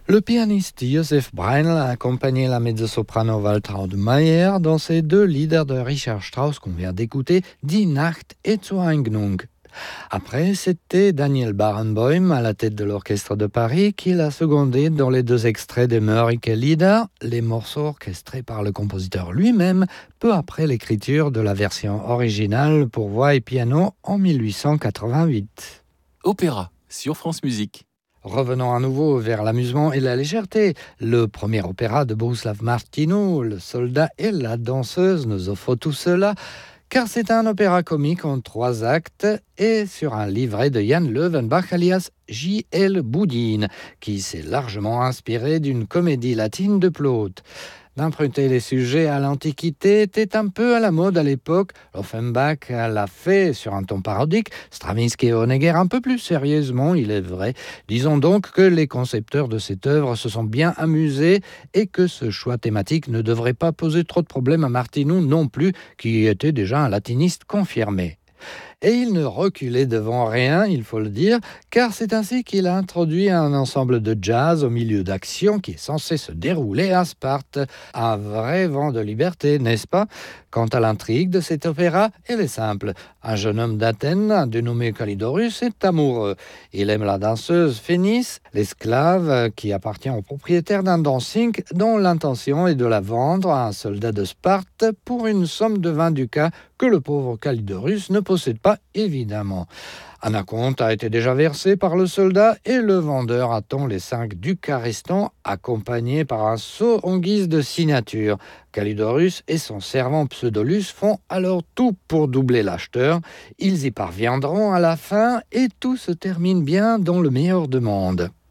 Le pianiste Joseph Breinl a accompagné la mezzo-soprano Waltraud Mayer dans ces deux leaders de Richard Strauss qu'on vient d'écouter, Die Nacht et zur Eignung. Après, c'était Daniel Barenboim à la tête de l'Orchestre de Paris qui l'a secondé dans les deux extraits des Mörike Lieder, les morceaux orchestrés par le compositeur lui-même peu après l'écriture de la version originale pour voix et piano en 1888. Opéra sur France Musique. Revenons à nouveau vers l'amusement et la légèreté. Le premier opéra de Bohuslav Martinu, Le soldat et la danseuse, nous offre tout cela, car c'est un opéra comique en 3 actes et sur un livret de Jan Löwenbach alias J.L. Boudin, qui s'est largement inspiré d'une comédie latine de Plaute. D'emprunter les sujets à l'Antiquité était un peu à la mode à l'époque. Offenbach l'a fait sur un ton parodique, Stravinsky et Honegger un peu plus sérieusement, il est vrai. Disons donc que les concepteurs de cette œuvre se sont bien amusés et que ce choix thématique ne devrait pas poser trop de problèmes à Martinu non plus, qui était déjà un latiniste confirmé. Et il ne reculait devant rien, il faut le dire, car c'est ainsi qu'il a introduit un ensemble de jazz au milieu d'action qui est censé se dérouler à Sparte. Un vrai vent de liberté, n'est-ce pas ? Quant à l'intrigue de cet opéra, elle est simple. Un jeune homme d'Athènes, dénommé Kalidorus, est amoureux. Il aime la danseuse Phénice, l'esclave qui appartient au propriétaire d'un dancing dont l'intention est de la vendre à un soldat de Sparte pour une somme de 20 ducats que le pauvre Kalidorus ne possède pas, évidemment. Un acompte a été déjà versé par le soldat et le vendeur attend les 5 ducats restants, accompagnés par un sceau en guise de signature. Kalidorus et son servant Pseudolus font alors tout pour doubler l'acheteur. Ils y parviendront à la fin et tout se termine bien dans le meilleur des mondes.